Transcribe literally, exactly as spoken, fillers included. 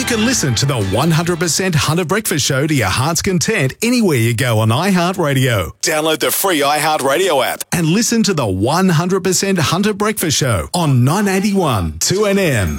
can listen to the one hundred percent Hunter Breakfast Show to your heart's content anywhere you go on iHeartRadio. Download the free iHeartRadio app and listen to the one hundred percent Hunter Breakfast Show on nine eighty-one two N M.